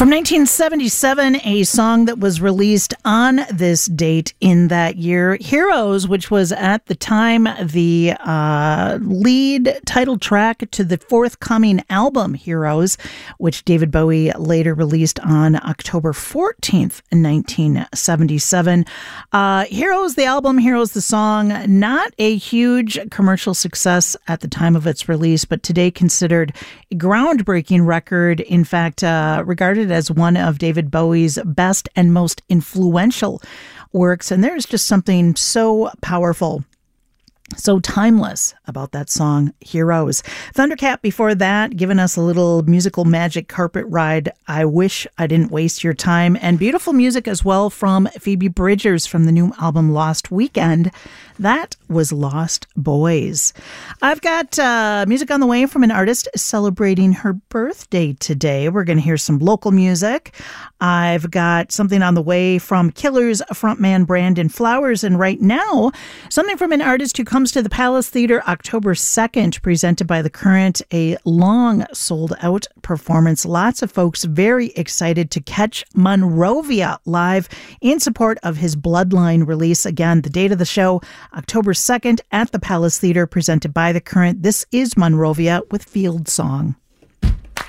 From 1977, a song that was released on this date in that year, Heroes, which was at the time the lead title track to the forthcoming album Heroes, which David Bowie later released on October 14th, 1977. Heroes, the album, Heroes, the song, not a huge commercial success at the time of its release, but today considered a groundbreaking record. In fact, regarded as one of David Bowie's best and most influential works. And there's just something so powerful, so timeless about that song, Heroes. Thundercat before that, giving us a little musical magic carpet ride, I Wish I Didn't Waste Your Time, and beautiful music as well from Phoebe Bridgers from the new album Lost Weekend. That was Lost Boys. I've got music on the way from an artist celebrating her birthday today. We're going to hear some local music. I've got something on the way from Killers frontman Brandon Flowers, and right now, something from an artist who comes to the Palace Theater October 2nd, presented by The Current, a long sold-out performance. Lots of folks very excited to catch Monrovia live in support of his Bloodline release. Again, the date of the show, October 2nd at the Palace Theater, presented by The Current. This is Monrovia with Field Song.